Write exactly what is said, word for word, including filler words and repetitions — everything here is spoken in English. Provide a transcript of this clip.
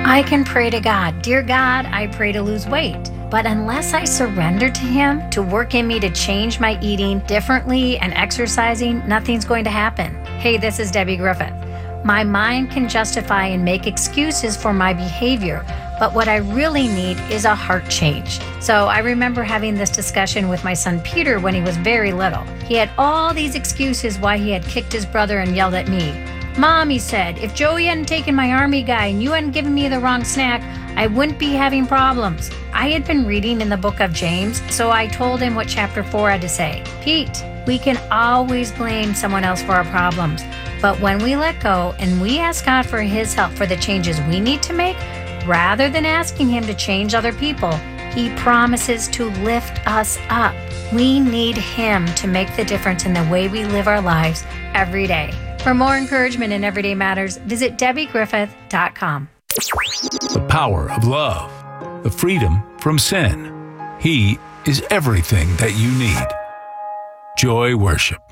I can pray to God, "Dear God, I pray to lose weight." But unless I surrender to Him to work in me to change my eating differently and exercising, nothing's going to happen. Hey, this is Debbie Griffith. My mind can justify and make excuses for my behavior, but what I really need is a heart change. So I remember having this discussion with my son Peter when he was very little. He had all these excuses why he had kicked his brother and yelled at me. "Mom," he said, "if Joey hadn't taken my army guy and you hadn't given me the wrong snack, I wouldn't be having problems." I had been reading in the book of James, so I told him what chapter four had to say. Pete, we can always blame someone else for our problems, but when we let go and we ask God for His help for the changes we need to make, rather than asking Him to change other people, He promises to lift us up. We need Him to make the difference in the way we live our lives every day. For more encouragement in Everyday Matters, visit Debbie Griffith dot com. The power of love, the freedom from sin. He is everything that you need. Joy Worship.